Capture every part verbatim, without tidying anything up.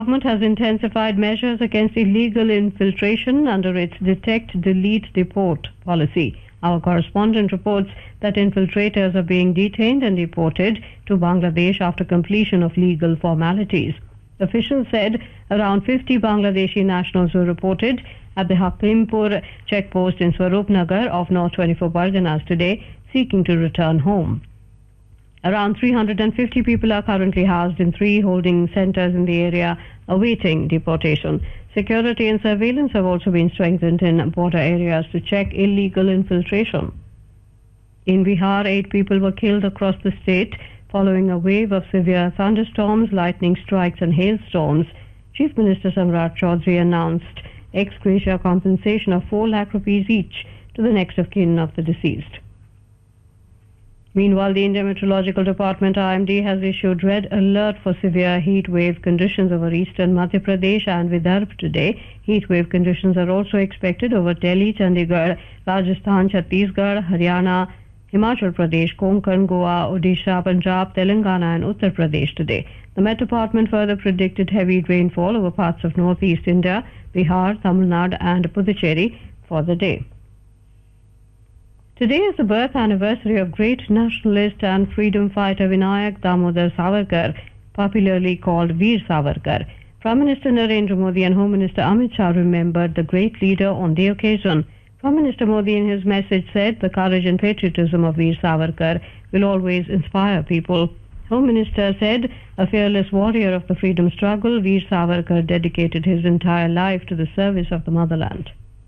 The government has intensified measures against illegal infiltration under its detect, delete, deport policy. Our correspondent reports that infiltrators are being detained and deported to Bangladesh after completion of legal formalities. Officials said around fifty Bangladeshi nationals were reported at the Hakimpur checkpost in Swarupnagar of North twenty-four Parganas today, seeking to return home. Around three hundred fifty people are currently housed in three holding centers in the area awaiting deportation. Security and surveillance have also been strengthened in border areas to check illegal infiltration. In Bihar, eight people were killed across the state following a wave of severe thunderstorms, lightning strikes and hailstorms. Chief Minister Samrat Chaudhary announced ex gratia compensation of four lakh rupees each to the next of kin of the deceased. Meanwhile, the Indian Meteorological Department I M D has issued red alert for severe heat wave conditions over eastern Madhya Pradesh and Vidarbha today. Heat wave conditions are also expected over Delhi, Chandigarh, Rajasthan, Chhattisgarh, Haryana, Himachal Pradesh, Konkan, Goa, Odisha, Punjab, Telangana and Uttar Pradesh today. The Met Department further predicted heavy rainfall over parts of northeast India, Bihar, Tamil Nadu and Puducherry for the day. Today is the birth anniversary of great nationalist and freedom fighter Vinayak Damodar Savarkar, popularly called Veer Savarkar. Prime Minister Narendra Modi and Home Minister Amit Shah remembered the great leader on the occasion. Prime Minister Modi in his message said the courage and patriotism of Veer Savarkar will always inspire people. Home Minister said a fearless warrior of the freedom struggle, Veer Savarkar dedicated his entire life to the service of the motherland.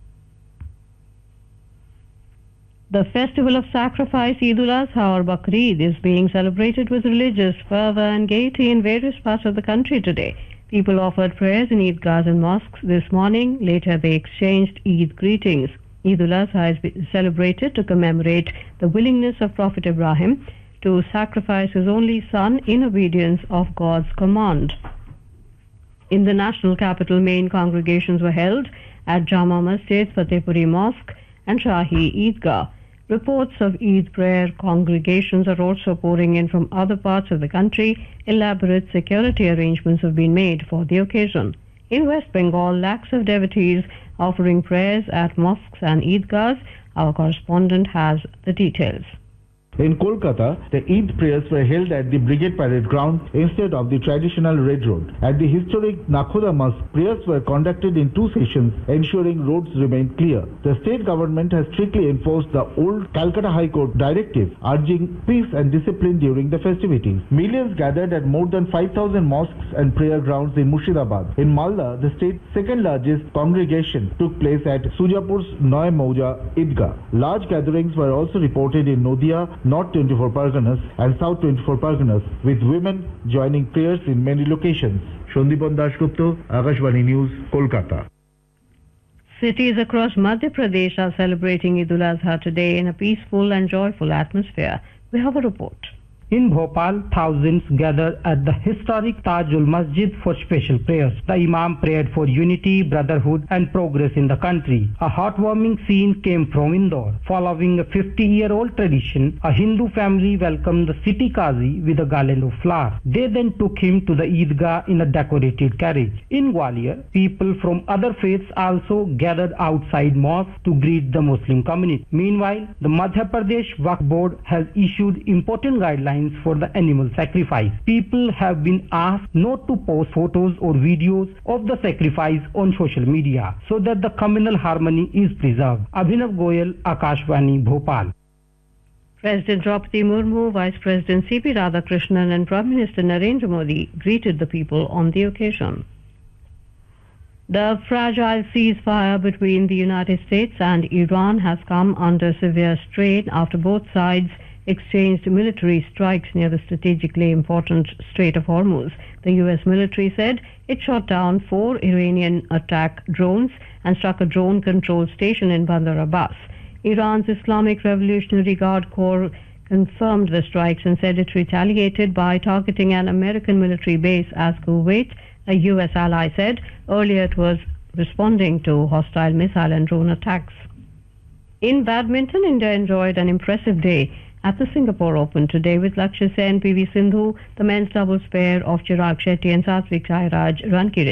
The festival of sacrifice, Eid-ul-Azha or Bakrid, is being celebrated with religious fervor and gaiety in various parts of the country today. People offered prayers in Eidgahs and mosques this morning. Later, they exchanged Eid greetings. Eid-ul-Azha is celebrated to commemorate the willingness of Prophet Ibrahim to sacrifice his only son in obedience of God's command. In the national capital, main congregations were held at Jama Masjid, Fatehpuri Mosque and Shahi Eidgah. Reports of Eid prayer congregations are also pouring in from other parts of the country. Elaborate security arrangements have been made for the occasion. In West Bengal, lakhs of devotees offering prayers at mosques and Eidgahs. Our correspondent has the details. In Kolkata, the Eid prayers were held at the Brigade Parade Ground instead of the traditional Red Road. At the historic Nakhoda Mosque, prayers were conducted in two sessions, ensuring roads remained clear. The state government has strictly enforced the old Calcutta High Court directive, urging peace and discipline during the festivities. Millions gathered at more than five thousand mosques and prayer grounds in Murshidabad. In Malda, the state's second largest congregation took place at Sujapur's Noy Mauja Eidgah. Large gatherings were also reported in Nodia, North twenty-four Parganas and South twenty-four Parganas, with women joining prayers in many locations. Shondipan Dasgupta, Akashvani News, Kolkata. Cities across Madhya Pradesh are celebrating Eid-ul-Azha today in a peaceful and joyful atmosphere. We have a report. In Bhopal, thousands gathered at the historic Tajul Masjid for special prayers. The Imam prayed for unity, brotherhood and progress in the country. A heartwarming scene came from Indore. Following a fifty-year-old tradition, a Hindu family welcomed the city Qazi with a garland of flowers. They then took him to the Eidgah in a decorated carriage. In Gwalior, people from other faiths also gathered outside mosques to greet the Muslim community. Meanwhile, the Madhya Pradesh Waqf Board has issued important guidelines for the animal sacrifice. People have been asked not to post photos or videos of the sacrifice on social media so that the communal harmony is preserved. Abhinav Goyal, Akashvani, Bhopal. President Draupadi Murmu, Vice President C P Radhakrishnan and Prime Minister Narendra Modi greeted the people on the occasion. The fragile ceasefire between the United States and Iran has come under severe strain after both sides exchanged military strikes near the strategically important Strait of Hormuz. The U S military said it shot down four Iranian attack drones and struck a drone-controlled station in Bandar Abbas. Iran's Islamic Revolutionary Guard Corps confirmed the strikes and said it retaliated by targeting an American military base as Kuwait, a U S ally, said earlier it was responding to hostile missile and drone attacks. In badminton, India enjoyed an impressive day at the Singapore Open today with Lakshya Sen, P V Sindhu, the men's doubles pair of Chirag Shetty and Satvik Sairaj Rankireddy